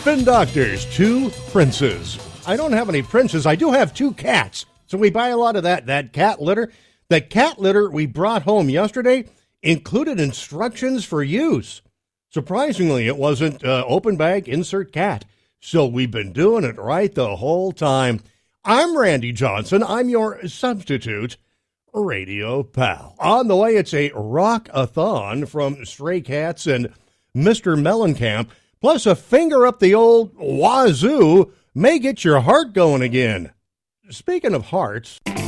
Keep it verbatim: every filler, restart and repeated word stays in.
Spin Doctors, two princes. I don't have any princes. I do have two cats. So we buy a lot of that, that cat litter. The cat litter we brought home yesterday included instructions for use. Surprisingly, it wasn't uh, open bag, insert cat. So we've been doing it right the whole time. I'm Randy Johnson. I'm your substitute radio pal. On the way, it's a rock-a-thon from Stray Cats and Mister Mellencamp. Plus, a finger up the old wazoo may get your heart going again. Speaking of hearts...